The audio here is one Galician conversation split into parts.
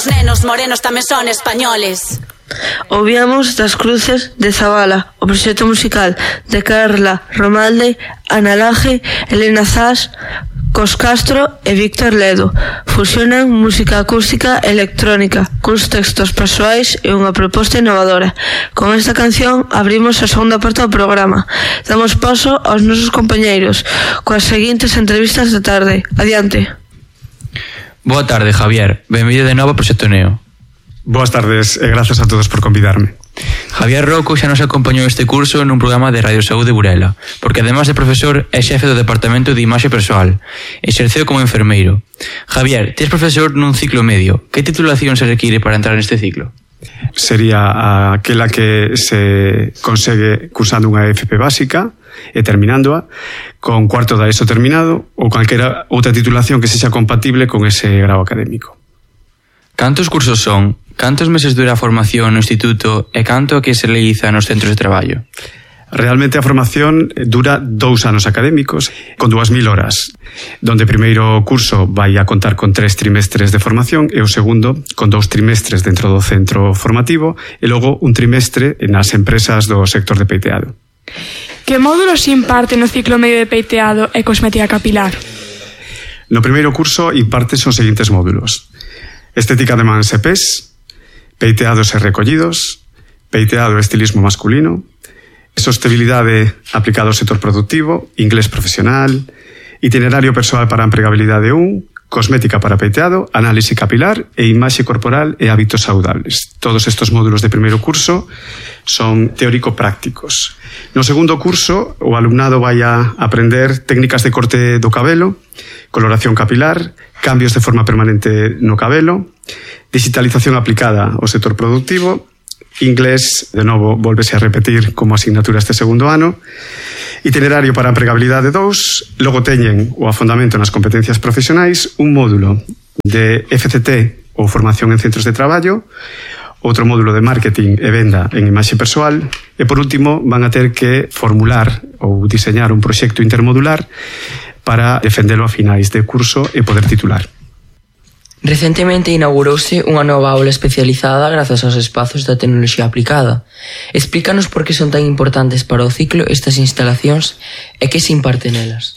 Nenos morenos tamén son españoles. Ouvíamos das Cruces de Zabala, o proxecto musical de Carla Romalde, Ana Laje, Elena Zas, Cos Castro e Víctor Ledo. Fusionan música acústica e electrónica, cuns textos persoais e unha proposta innovadora. Con esta canción abrimos a segunda parte do programa. Damos paso aos nosos compañeiros coas seguintes entrevistas da tarde. Adiante. Boa tarde, Javier. Benvido de novo ao Proxecto Neo. Boas tardes e grazas a todos por convidarme. Javier Rocco xa nos acompañou este curso nun programa de Radio Saúde Burela, porque además de profesor é xefe do Departamento de Imaxe Persoal, exerceu como enfermeiro. Javier, ti és profesor nun ciclo medio. Que titulación se require para entrar neste ciclo? Sería aquela que se consegue cursando unha FP básica e terminándoa, con cuarto da ESO terminado ou calquera outra titulación que sexa compatible con ese grau académico. Cantos cursos son? Cantos meses dura a formación no instituto e canto a que se realiza nos centros de traballo? Realmente a formación dura 2 anos académicos con 2000 horas, donde o primeiro curso vai a contar con 3 trimestres de formación e o segundo con 2 trimestres dentro do centro formativo e logo un trimestre nas empresas do sector de peiteado. Que módulos se imparte no ciclo medio de peiteado e cosmética capilar? No primeiro curso impartes os seguintes módulos: estética de mans e pés, peiteados e recollidos, peiteado e estilismo masculino, sostenibilidade aplicada ao sector productivo, inglés profesional, itinerario persoal para a empregabilidade 1, cosmética para peiteado, análise capilar e imaxe corporal e hábitos saudables. Todos estes módulos de primeiro curso son teórico-prácticos. No segundo curso, o alumnado vai a aprender técnicas de corte do cabelo, coloración capilar, cambios de forma permanente no cabelo, digitalización aplicada ao sector productivo, inglés, de novo, volvese a repetir como asignatura este segundo ano, itinerario para a empregabilidade 2, logo teñen o afondamento nas competencias profesionais, un módulo de FCT ou formación en centros de traballo, outro módulo de marketing e venda en imaxe persoal e, por último, van a ter que formular ou diseñar un proxecto intermodular para defendelo a finais de curso e poder titular. Recentemente inaugurouse unha nova aula especializada grazas aos espazos da tecnoloxía aplicada. Explícanos por que son tan importantes para o ciclo estas instalacións e que se imparte nelas.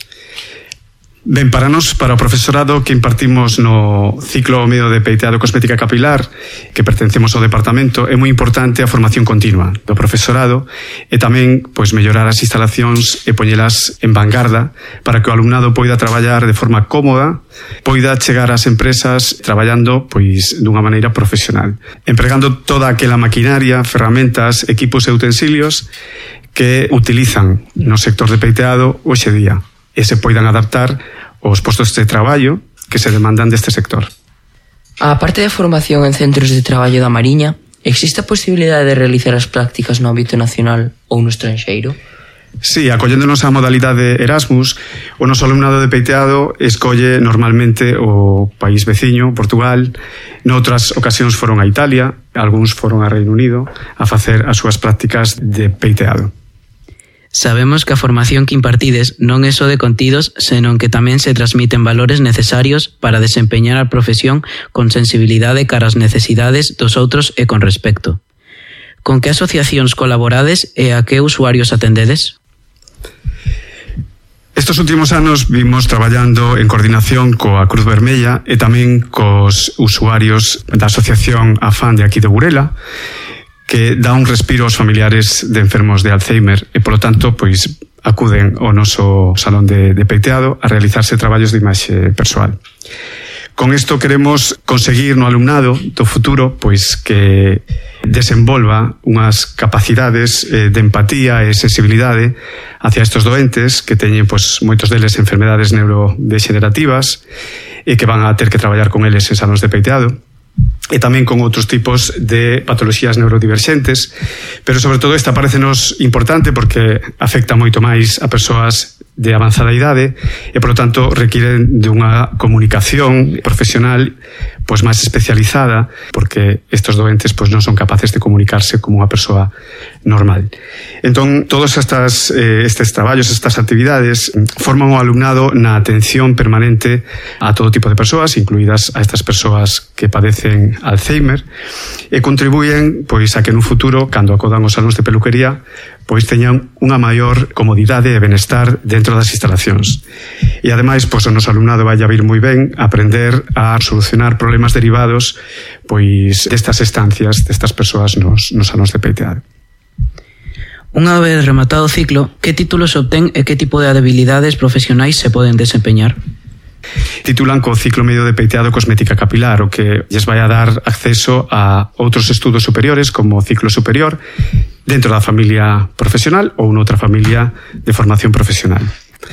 Ben, para o profesorado que impartimos no ciclo medio de peiteado cosmética capilar, que pertencemos ao departamento, é moi importante a formación continua do profesorado e tamén mellorar as instalacións e poñelas en vanguarda para que o alumnado poida traballar de forma cómoda, poida chegar ás empresas traballando dunha maneira profesional, empregando toda aquela maquinaria, ferramentas, equipos e utensilios que utilizan no sector de peiteado hoxe día e se poidan adaptar aos postos de traballo que se demandan deste sector. A parte da formación en centros de traballo da Mariña, existe a posibilidade de realizar as prácticas no ámbito nacional ou no estranxeiro? Sí, acolléndonos á modalidade Erasmus, o noso alumnado de peiteado escolle normalmente o país veciño, Portugal. Noutras ocasións foron a Italia, algúns foron a Reino Unido a facer as súas prácticas de peiteado. Sabemos que a formación que impartides non é só de contidos, senón que tamén se transmiten valores necesarios para desempeñar a profesión con sensibilidade cara ás necesidades dos outros e con respecto. Con que asociacións colaborades e a que usuarios atendedes? Estes últimos anos vimos traballando en coordinación coa Cruz Vermella e tamén cos usuarios da asociación AFAN de aquí de Burela, que dá un respiro aos familiares de enfermos de Alzheimer e, polo tanto, acuden ao noso salón de peiteado a realizarse traballos de imaxe persoal. Con isto queremos conseguir no alumnado do futuro que desenvolva unhas capacidades de empatía e sensibilidade hacia estes doentes que teñen moitos deles enfermedades neurodegenerativas e que van a ter que traballar con eles en salóns de peiteado, e tamén con outros tipos de patoloxías neurodiverxentes, pero sobre todo esta parecenos importante porque afecta moito máis a persoas de avanzada idade e, polo tanto, requiren de unha comunicación profesional pois máis especializada, porque estes doentes pois non son capaces de comunicarse como unha persoa normal. Entón, todos estes traballos, estas actividades, forman o alumnado na atención permanente a todo tipo de persoas, incluídas a estas persoas que padecen Alzheimer, e contribuyen pois a que nun futuro, cando acodan os salóns de peluquería, pois teñan unha maior comodidade e benestar dentro das instalacións. E ademais, pois o noso alumnado vai a vir moi ben a aprender a solucionar problemas derivados pois destas estancias, destas persoas nos salóns de peiteado. Unha vez rematado o ciclo, que títulos obtén e que tipo de habilidades profesionais se poden desempeñar? Titulan co ciclo medio de peiteado e cosmética capilar, o que lles vai a dar acceso a outros estudos superiores como ciclo superior dentro da familia profesional ou noutra familia de formación profesional.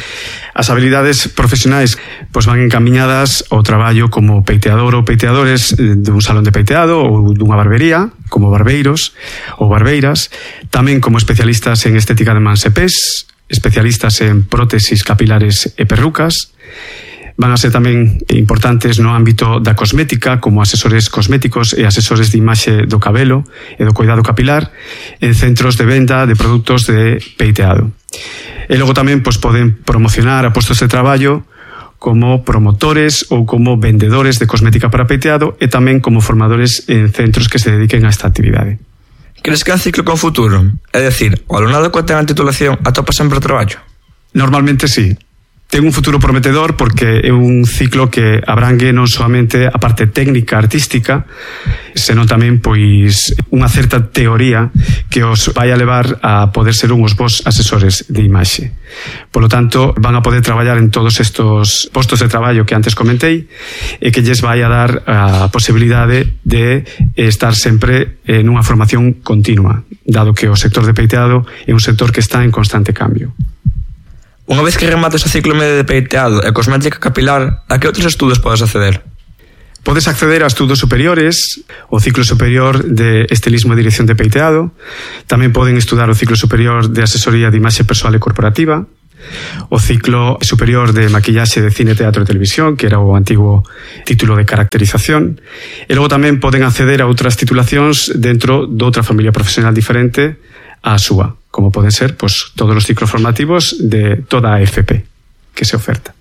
As habilidades profesionais pois van encamiñadas ao traballo como peiteador ou peiteadores dun salón de peiteado ou dunha barbería, como barbeiros ou barbeiras, tamén como especialistas en estética de mans e pés, especialistas en prótesis capilares e perrucas. Van a ser tamén importantes no ámbito da cosmética, como asesores cosméticos e asesores de imaxe do cabelo e do cuidado capilar en centros de venda de produtos de peiteado. E logo tamén pois, poden promocionar a postos de traballo como promotores ou como vendedores de cosmética para peiteado e tamén como formadores en centros que se dediquen a esta actividade. Crees que é un ciclo con futuro? É dicir, o alumnado que ten a titulación atopa sempre o traballo? Normalmente sí. Ten un futuro prometedor porque é un ciclo que abrangue non soamente a parte técnica artística, senón tamén pois unha certa teoría que os vai a levar a poder ser uns bons asesores de imaxe. Polo tanto, van a poder traballar en todos estos postos de traballo que antes comentei e que lles vai a dar a posibilidade de estar sempre nunha formación continua, dado que o sector de peiteado é un sector que está en constante cambio. Unha vez que remates o ciclo medio de peiteado e cosmética capilar, a que outros estudos podes acceder? Podes acceder a estudos superiores, o ciclo superior de estilismo e dirección de peiteado, tamén poden estudar o ciclo superior de asesoría de imaxe persoal e corporativa, o ciclo superior de maquillaxe de cine, teatro e televisión, que era o antigo título de caracterización, e logo tamén poden acceder a outras titulacións dentro de outra familia profesional diferente á súa, como poden ser pois, todos os ciclos formativos de toda a FP que se oferta.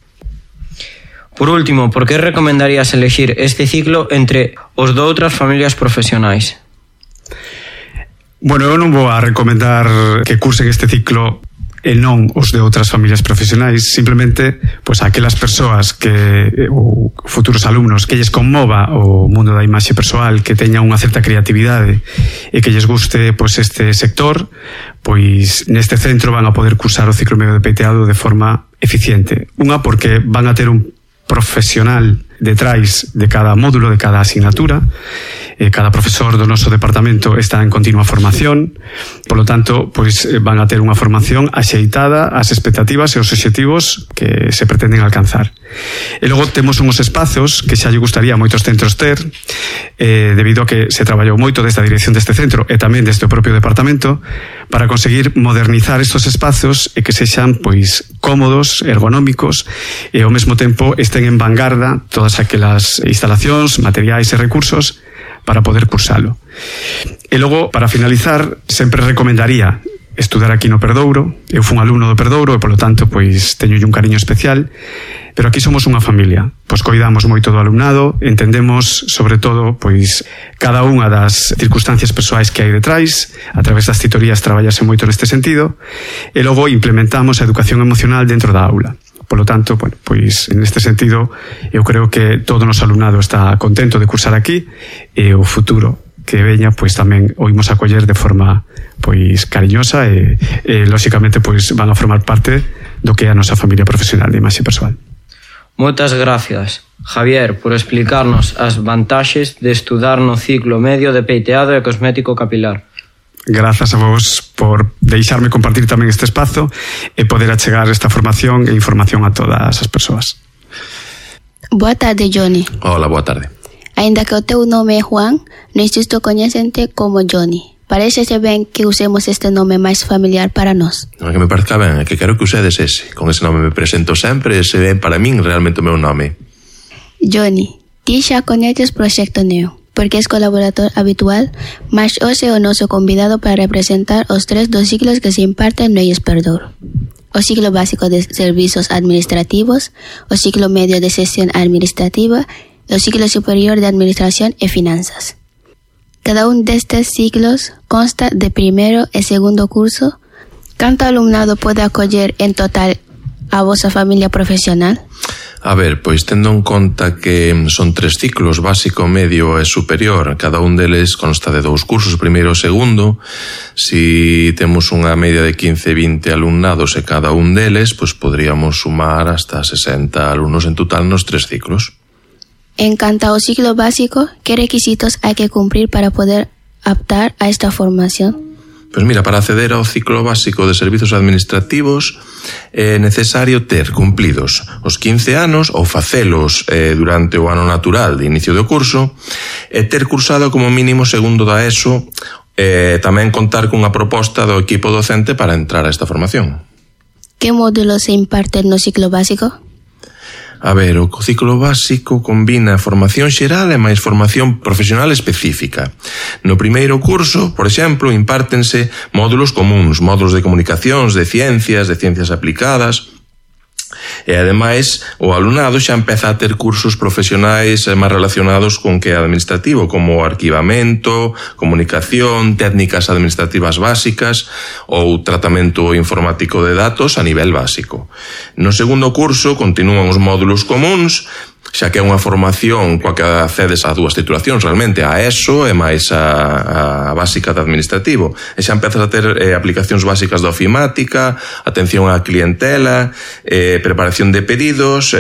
Por último, por que recomendarías elegir este ciclo entre os de outras familias profesionais? Bueno, eu non vou a recomendar que cursen este ciclo e non os de outras familias profesionais, simplemente pois aquelas persoas que ou futuros alumnos que lles conmova o mundo da imaxe persoal, que teñan unha certa creatividade e que lles guste pois este sector, pois neste centro van a poder cursar o ciclo medio de peiteado de forma eficiente. Unha porque van a ter un profesional detrás de cada módulo, de cada asignatura. Cada profesor do noso departamento está en continua formación, polo tanto, pois van a ter unha formación axeitada ás expectativas e aos obxectivos que se pretenden alcanzar. E logo temos uns espazos que xa lle gustaría a moitos centros ter, debido a que se traballou moito desde a dirección deste centro e tamén desde o propio departamento para conseguir modernizar estes espazos e que sexan pois cómodos, ergonómicos e ao mesmo tempo estén en vanguarda todas aquelas instalacións, materiais e recursos para poder cursalo. E logo, para finalizar, sempre recomendaría estudar aquí no Perdouro. Eu fui un alumno do Perdouro e, polo tanto, pois teño un cariño especial, pero aquí somos unha familia. Pois coidamos moito do alumnado, entendemos, sobre todo, pois cada unha das circunstancias persoais que hai detrás, a través das titorías traballase moito neste sentido, e logo implementamos a educación emocional dentro da aula. Polo tanto, bueno, pois neste sentido eu creo que todo o noso alumnado está contento de cursar aquí e o futuro que veña pois tamén o imos acoller de forma pois cariñosa e lóxicamente pois van a formar parte do que é a nosa familia profesional de imaxe persoal. Moitas gracias, Javier, por explicarnos as vantaxes de estudar no ciclo medio de peiteado e cosmético capilar. Grazas a vos por deixarme compartir tamén este espazo e poder achegar esta formación e información a todas as persoas. Boa tarde, Johnny. Hola, boa tarde. Ainda que o teu nome é Juan, no instituto coñecente como Johnny. Parécese ben que usemos este nome máis familiar para nós? Non é que me parezca ben, é que quero que usedes ese. Con ese nome me presento sempre, ese é para min realmente o meu nome. Johnny, ti xa coñeces Proxecto Neo, porque és colaborador habitual, mas hoxe é o noso convidado para representar os 3 dos ciclos que se imparten no IES Perdouro. O ciclo básico de servizos administrativos, o ciclo medio de xestión administrativa e o ciclo superior de administración e finanzas. Cada un destes ciclos consta de primeiro e segundo curso. Canto alumnado pode acoller en total a vosa familia profesional? A ver, pois tendo en conta que son 3 ciclos, básico, medio e superior, cada un deles consta de 2 cursos, primeiro e segundo. Si temos unha media de 15-20 alumnados e cada un deles, pois podríamos sumar hasta 60 alumnos en total nos 3 ciclos. En canto ao ciclo básico, que requisitos hai que cumprir para poder optar a esta formación? Pois mira, para acceder ao ciclo básico de servizos administrativos é necesario ter cumplidos os 15 anos ou facelos durante o ano natural de inicio do curso e ter cursado como mínimo segundo da ESO e tamén contar cunha proposta do equipo docente para entrar a esta formación. Que módulos se imparten no ciclo básico? A ver, o ciclo básico combina formación xeral e máis formación profesional específica. No primeiro curso, por exemplo, impártense módulos comuns, módulos de comunicacións, de ciencias aplicadas, e ademais o alumnado xa empeza a ter cursos profesionais máis relacionados con que é administrativo, como arquivamento, comunicación, técnicas administrativas básicas ou tratamento informático de datos a nivel básico. No segundo curso continúan os módulos comuns, xa que é unha formación coa que accedes a 2 titulacións realmente, a ESO e máis a básica de administrativo, e xa empezas a ter aplicacións básicas de ofimática, atención á clientela, preparación de pedidos,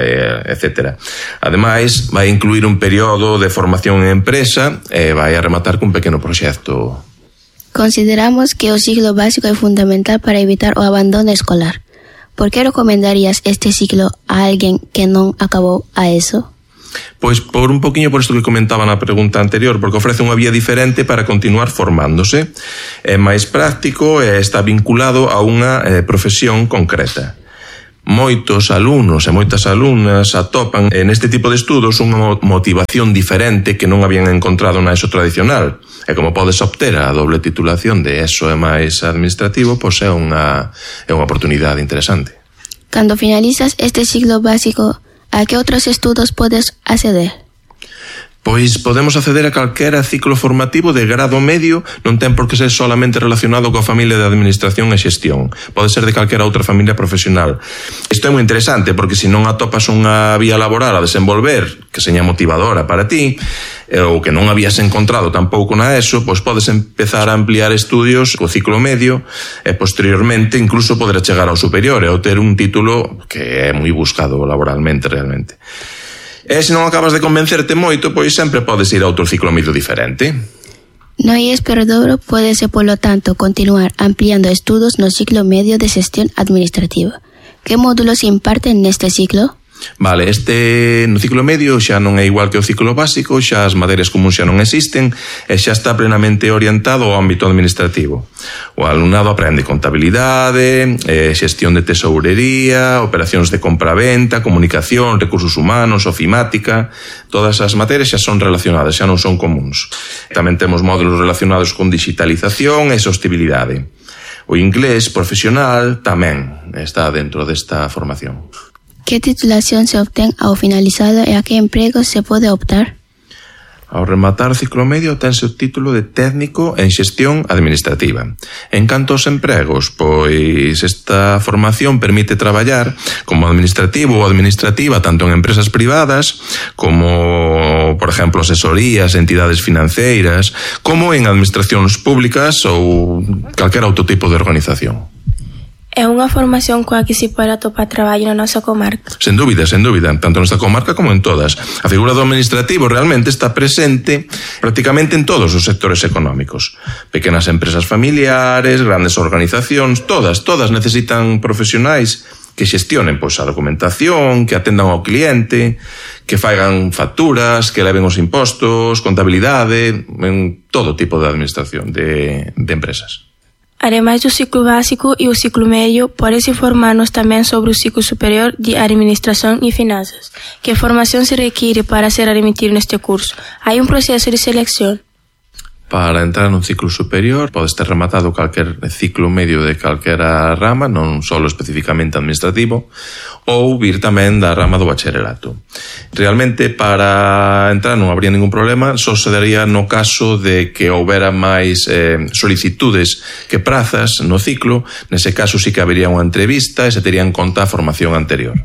etc. Ademais, vai incluir un período de formación en empresa e vai a rematar cun pequeno proxecto. Consideramos que o ciclo básico é fundamental para evitar o abandono escolar. ¿Por que recomendarías este ciclo a alguén que non acabou a ESO? Pois por un poquinho por isto que comentaba na pregunta anterior, porque ofrece unha vía diferente para continuar formándose. É máis práctico e está vinculado a unha profesión concreta. Moitos alumnos e moitas alumnas atopan neste tipo de estudos unha motivación diferente que non habían encontrado na ESO tradicional. E como podes obter a doble titulación de ESO e máis administrativo, pois é unha oportunidade interesante. Cando finalizas este ciclo básico, a que outros estudos podes acceder? Pois podemos acceder a calquera ciclo formativo de grado medio, non ten por que ser solamente relacionado coa familia de administración e xestión. Pode ser de calquera outra familia profesional. Isto é moi interesante porque se non atopas unha vía laboral a desenvolver que seña motivadora para ti, ou que non habías encontrado tampouco na ESO, pois podes empezar a ampliar estudios co ciclo medio e posteriormente incluso poder chegar ao superior e ou ter un título que é moi buscado laboralmente realmente. E se non acabas de convencerte moito, pois sempre podes ir a outro ciclo medio diferente. No IES Perdouro pódese, polo tanto, continuar ampliando estudos no ciclo medio de xestión administrativa. Que módulos se imparten neste ciclo? Vale, no ciclo medio xa non é igual que o ciclo básico, xa as materias comuns xa non existen e xa está plenamente orientado ao ámbito administrativo. O alumnado aprende contabilidade, xestión de tesourería, operacións de compra-venta, comunicación, recursos humanos, ofimática. Todas as materias xa son relacionadas, xa non son comuns. Tamén temos módulos relacionados con digitalización e sostibilidade. O inglés profesional tamén está dentro desta formación. Que titulación se obtén ao finalizado e a que empregos se pode optar? Ao rematar o ciclo medio tense o título de técnico en xestión administrativa. En canto aos empregos, pois esta formación permite traballar como administrativo ou administrativa tanto en empresas privadas como, por exemplo, asesorías, entidades financeiras, como en administracións públicas ou calquera outro tipo de organización. É unha formación coa que se pode atopar traballo na nosa comarca? Sen dúbida, tanto nesta comarca como en todas. A figura do administrativo realmente está presente prácticamente en todos os sectores económicos. Pequenas empresas familiares, grandes organizacións, todas necesitan profesionais que xestionen pois a documentación, que atendan ao cliente, que faigan facturas, que leven os impostos, contabilidade, en todo tipo de administración de empresas. Además do ciclo básico e o ciclo medio, podes informarnos tamén sobre o ciclo superior de Administración e Finanzas. Que formación se requiere para ser admitido neste curso? Hai un proceso de selección? Para entrar nun ciclo superior podes ter rematado calquer ciclo medio de calquera rama, non só especificamente administrativo, ou vir tamén da rama do bacharelato. Realmente, para entrar non habría ningún problema, só se daría no caso de que houbera máis solicitudes que prazas no ciclo. Nese caso sí que habería unha entrevista e se tería en conta a formación anterior.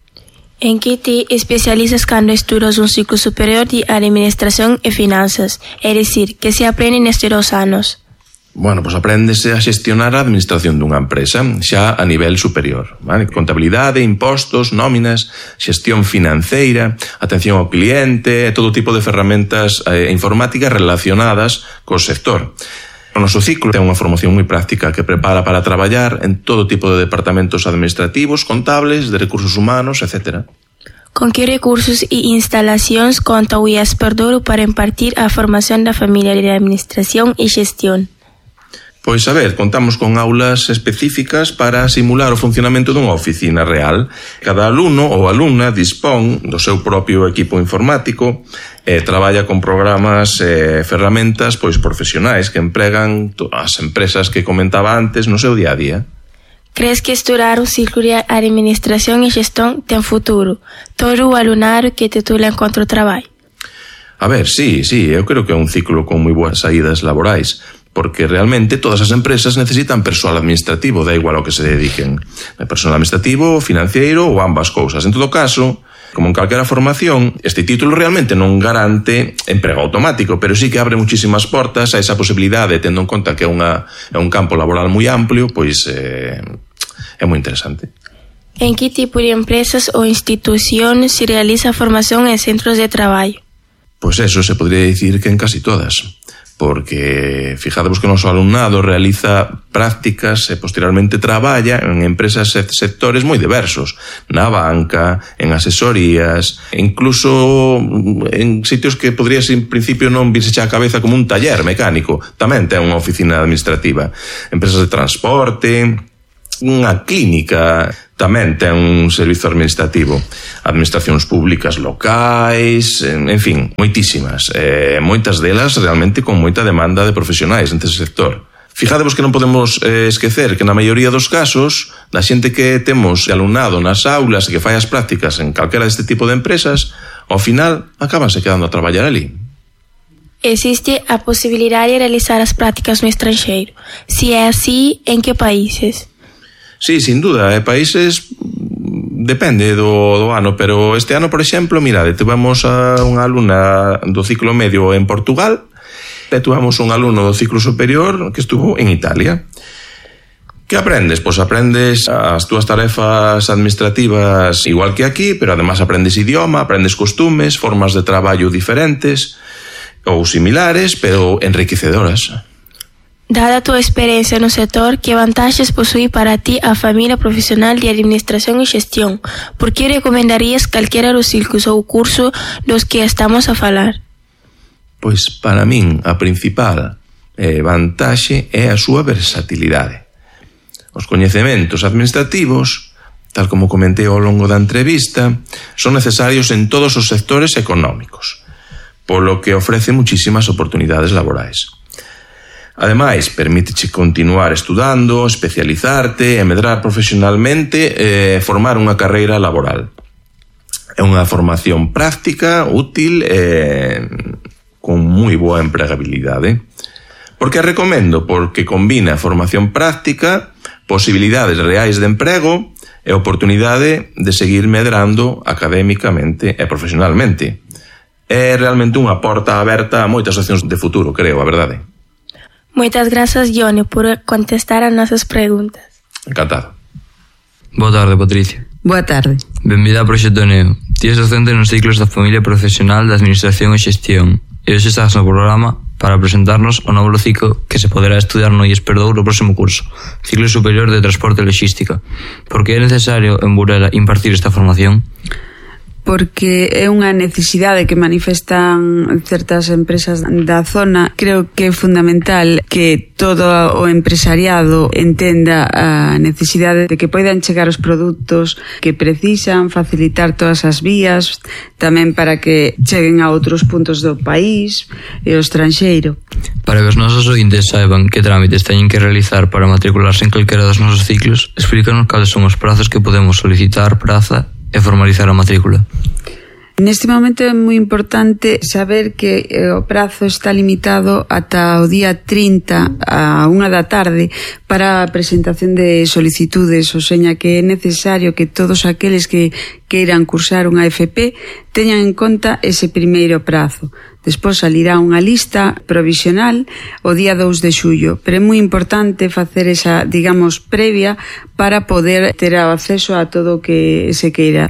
En que te especializas cando estudas un ciclo superior de Administración e Finanzas? É dicir, que se aprende nestes 2 anos? Bueno, pois apréndese a xestionar a administración dunha empresa xa a nivel superior, vale? Contabilidade, impostos, nóminas, xestión financeira, atención ao cliente, todo tipo de ferramentas informáticas relacionadas co sector. O noso ciclo ten unha formación moi práctica que prepara para traballar en todo tipo de departamentos administrativos, contables, de recursos humanos, etc. Con que recursos e instalacións conta o IES Perdouro para impartir a formación da familia de administración e xestión? Pois, a ver, contamos con aulas específicas para simular o funcionamento dunha oficina real. Cada alumno ou alumna dispón do seu propio equipo informático e traballa con programas e ferramentas pois profesionais que empregan as empresas que comentaba antes no seu día a día. Crees que estudar un ciclo de Administración e Xestión ten futuro? Todo o alumnado que titula encontra o traballo? A ver, sí, eu creo que é un ciclo con moi boas saídas laborais, porque realmente todas as empresas necesitan persoal administrativo, da igual ao que se dediquen. Persoal administrativo, financiero ou ambas cousas. En todo caso, como en calquera formación, este título realmente non garante emprego automático, pero sí que abre muchísimas portas a esa posibilidade, tendo en conta que é un campo laboral moi amplio, pois é moi interesante. En que tipo de empresas ou institucións se realiza a formación en centros de traballo? Pois eso se podría dicir que en casi todas, porque fijadevos que o noso alumnado realiza prácticas e posteriormente traballa en empresas e sectores moi diversos, na banca, en asesorías, incluso en sitios que podrías en principio non virse xa a cabeza como un taller mecánico, tamén ten unha oficina administrativa, empresas de transporte, unha clínica tamén ten un servizo administrativo, administracións públicas locais, en fin, moitísimas, moitas delas realmente con moita demanda de profesionais neste sector. Fijadevos que non podemos esquecer que na maioría dos casos da xente que temos de alumnado nas aulas e que fai as prácticas en calquera deste tipo de empresas, ao final acabanse quedando a traballar ali. Existe a posibilidade de realizar as prácticas no estranxeiro. Se é así, en que países? Sí, sin duda, países depende do ano, pero este ano, por exemplo, mirade, tuvemos a unha alumna do ciclo medio en Portugal e tuvemos un alumno do ciclo superior que estuvo en Italia. Que aprendes? Pois aprendes as túas tarefas administrativas igual que aquí, pero además aprendes idioma, aprendes costumes, formas de traballo diferentes ou similares, pero enriquecedoras. Dada a tua experiencia no sector, que vantaxes posúe para ti a familia profesional de Administración e Xestión? Por que recomendarías calquera dos ciclos ou curso dos que estamos a falar? Pois para min a principal vantaxe é a súa versatilidade. Os coñecementos administrativos, tal como comentei ao longo da entrevista, son necesarios en todos os sectores económicos, polo que ofrece muchísimas oportunidades laborais. Ademais, permíteche continuar estudando, especializarte e medrar profesionalmente e formar unha carreira laboral. É unha formación práctica, útil e con moi boa empregabilidade. Por que a recomendo? Porque combina formación práctica, posibilidades reais de emprego e oportunidade de seguir medrando académicamente e profesionalmente. É realmente unha porta aberta a moitas opcións de futuro, creo, a verdade. Moitas grazas, Johnny, por contestar as nosas preguntas. Encantado. Boa tarde, Patricia. Boa tarde. Benvida ao Proxecto Neo. Ti és docente nos ciclos da familia profesional de Administración e Xestión e hoxe estás no programa para presentarnos o novo ciclo que se poderá estudar no IES Perdouro o próximo curso, Ciclo Superior de Transporte e Logística. Por que é necesario en Burela impartir esta formación? Porque é unha necesidade que manifestan certas empresas da zona. Creo que é fundamental que todo o empresariado entenda a necesidade de que poidan chegar os produtos que precisan, facilitar todas as vías, tamén para que cheguen a outros puntos do país e ao estranxeiro. Para que os nosos ointes saiban que trámites teñen que realizar para matricularse en calquera dos nosos ciclos, explícanos cales son os prazos que podemos solicitar praza e formalizar a matrícula. Neste momento é moi importante saber que o prazo está limitado ata o día 30 a 1 da tarde para a presentación de solicitudes, o seña que é necesario que todos aqueles que queiran cursar unha FP teñan en conta ese primeiro prazo. Despois salirá unha lista provisional o día 2 de xullo, pero é moi importante facer esa, digamos, previa para poder ter acceso a todo o que se queira.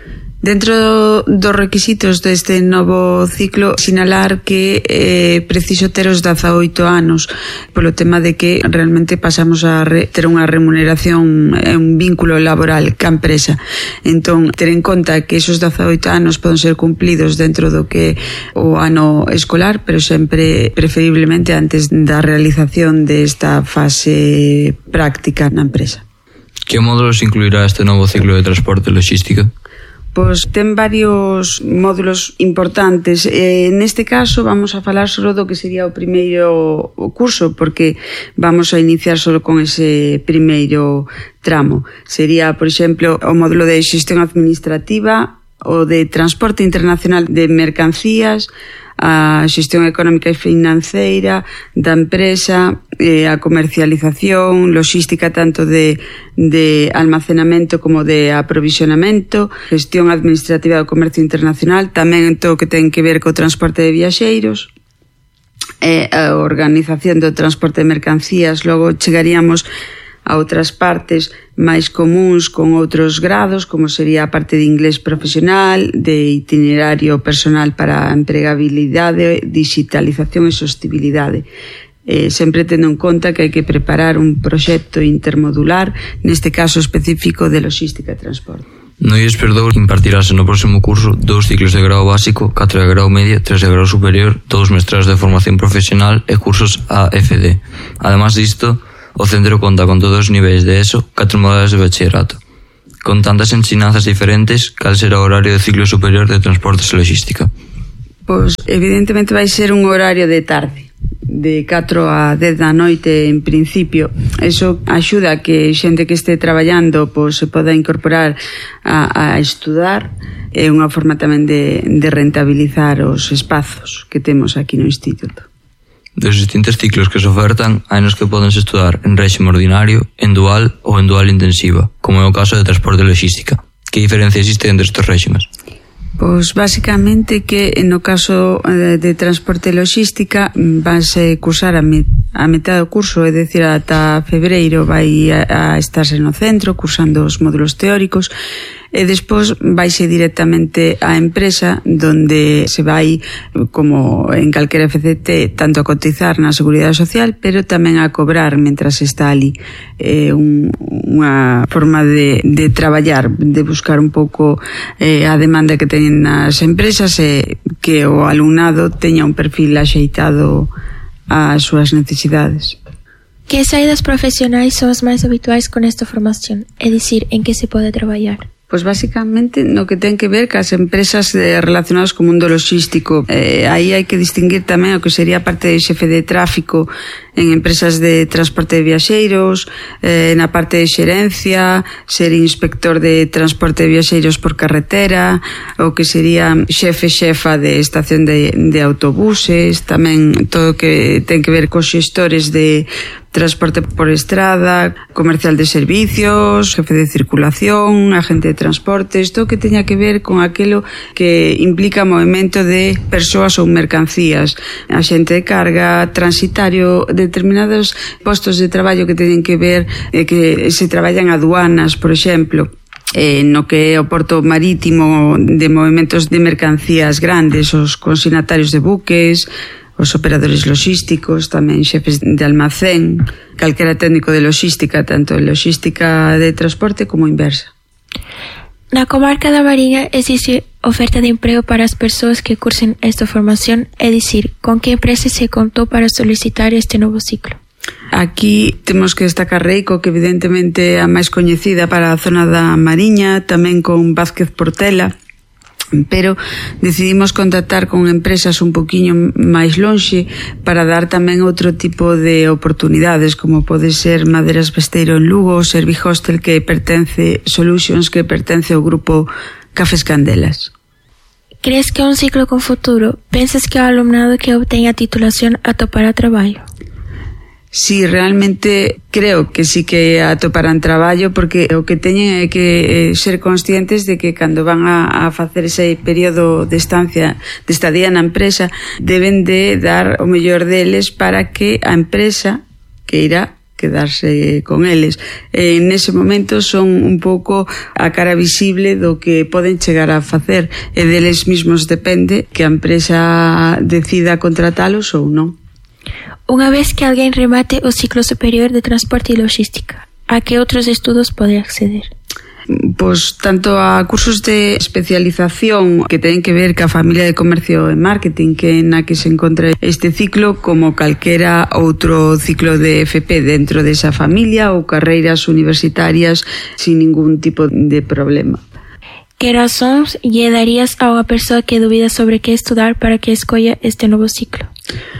Dentro dos requisitos deste novo ciclo, sinalar que é preciso ter os 18 anos polo tema de que realmente pasamos a ter unha remuneración e un vínculo laboral ca empresa. Entón, ter en conta que esos 18 anos poden ser cumplidos dentro do que o ano escolar, pero sempre preferiblemente antes da realización desta fase práctica na empresa. Que módulos incluirá este novo ciclo de transporte e logística? Pois ten varios módulos importantes. Neste caso vamos a falar só do que sería o primeiro curso, porque vamos a iniciar só con ese primeiro tramo. Sería, por exemplo, o módulo de xestión administrativa, o de transporte internacional de mercancías, a xestión económica e financeira da empresa, a comercialización, logística tanto de almacenamento como de aprovisionamento, gestión administrativa do comercio internacional, tamén todo o que ten que ver co transporte de viaxeiros, a organización do transporte de mercancías. Logo chegaríamos a outras partes máis comuns con outros grados, como sería a parte de inglés profesional, de itinerario personal para empregabilidade, digitalización e sostibilidade. Sempre tendo en conta que hai que preparar un proxecto intermodular, neste caso específico de logística e transporte. No IES Perdouro impartirase no próximo curso 2 ciclos de grau básico, 4 de grau medio, 3 de grau superior, 2 mestrados de formación profesional e cursos AFD. Además disto, o centro conta con todos os niveis de ESO, 4 modalidades de bachillerato. Con tantas ensinanzas diferentes, cal será o horario de ciclo superior de transportes e logística? Pois evidentemente vai ser un horario de tarde, de 4 a 10 da noite en principio. Eso axuda a que xente que este traballando pois se poda incorporar a estudar. É unha forma tamén de rentabilizar os espazos que temos aquí no Instituto. Dos distintos ciclos que se ofertan, hai nos que podense estudar en réxime ordinario, en dual ou en dual intensiva, como é o caso de transporte e logística. Que diferencia existe entre estes réximes? Pois basicamente que no caso de transporte e logística vanse cursar a metade do curso, é dicir, ata febreiro vai a estarse no centro cursando os módulos teóricos, e despois vaise directamente á empresa, donde se vai, como en calquera FCT, tanto a cotizar na Seguridade Social, pero tamén a cobrar mentras está ali. É unha forma de traballar, de buscar un pouco a demanda que teñen as empresas e que o alumnado teña un perfil axeitado ás súas necesidades. Que saídas profesionais son as máis habituais con esta formación? É dicir, en que se pode traballar? Pois basicamente no que ten que ver cas empresas relacionadas co mundo logístico. Aí hai que distinguir tamén o que sería a parte de xefe de tráfico en empresas de transporte de viaxeiros, na parte de xerencia, ser inspector de transporte de viaxeiros por carretera, o que sería xefa de estación de autobuses, tamén todo o que ten que ver cos xestores de transporte por estrada, comercial de servicios, jefe de circulación, agente de transportes, todo o que teña que ver con aquilo que implica movimento de persoas ou mercancías, agente de carga, transitario, determinados postos de traballo que teñen que ver que se traballan aduanas, por exemplo, no que é o porto marítimo de movimentos de mercancías grandes, os consignatarios de buques, os operadores logísticos, tamén xefes de almacén, calquera técnico de logística, tanto en logística de transporte como inversa. Na comarca da Mariña existe oferta de emprego para as persoas que cursen esta formación, é dicir, con que empresa se contou para solicitar este novo ciclo? Aquí temos que destacar Reico, que evidentemente é a máis coñecida para a zona da Mariña, tamén con Vázquez Portela, pero decidimos contactar con empresas un poquinho máis lonxe para dar tamén outro tipo de oportunidades, como pode ser Maderas Besteiro en Lugo, Servihostel, que pertence Solutions, que pertence ao grupo Cafés Candelas. Crees que é un ciclo con futuro? Pensas que o alumnado que obteña a titulación atopará traballo? Sí, realmente creo que sí que atoparán traballo, porque o que teñen é que ser conscientes de que cando van a facer ese período de estancia, de estadía na empresa, deben de dar o mellor deles para que a empresa queira quedarse con eles. Nese momento son un pouco a cara visible do que poden chegar a facer, e deles mismos depende que a empresa decida contratalos ou non. Unha vez que alguén remate o ciclo superior de transporte e logística, a que outros estudos pode acceder? Pois tanto a cursos de especialización que teñen que ver ca familia de comercio e marketing, que na que se encontra este ciclo, como calquera outro ciclo de FP dentro desa familia, ou carreiras universitarias sin ningún tipo de problema. Que razóns lle darías a unha persoa que dubida sobre que estudar para que escolla este novo ciclo?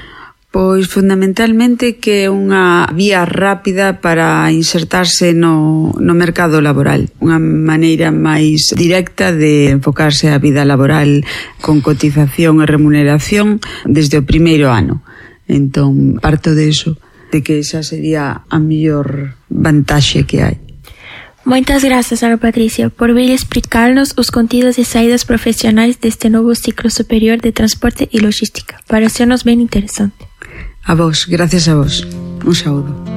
Pois fundamentalmente que é unha vía rápida para insertarse no mercado laboral, unha maneira máis directa de enfocarse a vida laboral con cotización e remuneración desde o primeiro ano. Entón, parto de eso, de que esa sería a mellor vantaxe que hai. Moitas grazas, Ana Patricia, por vir explicarnos os contidos e saídas profesionais deste novo ciclo superior de transporte e logística. Parecernos ben interesante. A vos, gracias a vos. Un saúdo.